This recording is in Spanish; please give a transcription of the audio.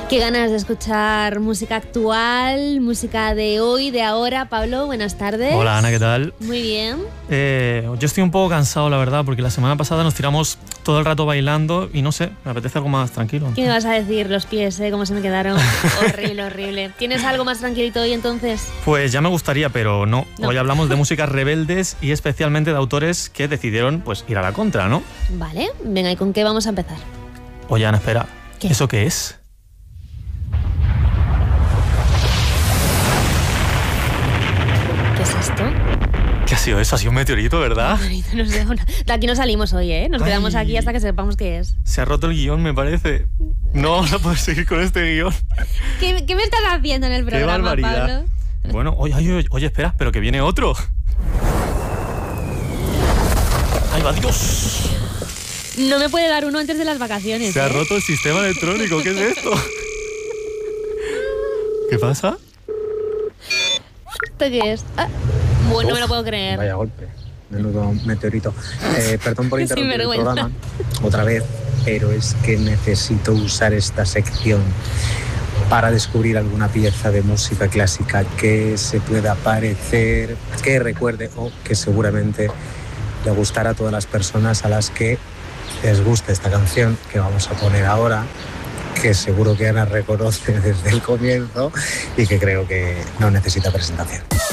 Qué ganas de escuchar música actual, música de hoy, de ahora. Pablo, buenas tardes. Hola Ana, ¿qué tal? Muy bien. Yo estoy un poco cansado, la verdad, porque la semana pasada nos tiramos todo el rato bailando y no sé, me apetece algo más tranquilo. ¿Qué me vas a decir? Los pies, cómo se me quedaron. Horrible, horrible. ¿Tienes algo más tranquilito hoy entonces? Pues ya me gustaría, pero no. Hoy hablamos de músicas rebeldes y especialmente de autores que decidieron pues ir a la contra, ¿no? Vale, venga, ¿y con qué vamos a empezar? Oye Ana, espera. ¿Qué? ¿Eso qué es? ¿Qué es esto? ¿Qué ha sido eso? Ha sido un meteorito, ¿verdad? No sé, de aquí no salimos hoy, ¿eh? Nos quedamos aquí hasta que sepamos qué es. Se ha roto el guión, me parece. No vamos a poder seguir con este guión. ¿Qué me estás haciendo en el programa, ¡Qué barbaridad! Pablo? Bueno, oye, espera, pero que viene otro. ¡Ay, va Dios! No me puede dar uno antes de las vacaciones. Se ha roto el sistema electrónico, ¿qué es esto? ¿Qué pasa? ¿Esto qué es? Bueno, no me lo puedo creer. Vaya golpe, menudo meteorito. Perdón por Qué interrumpir el sinvergüenza. programa otra vez, pero es que necesito usar esta sección para descubrir alguna pieza de música clásica que se pueda parecer, que recuerde o que seguramente le gustará a todas las personas a las que les guste esta canción que vamos a poner ahora, que seguro que Ana reconoce desde el comienzo y que creo que no necesita presentación.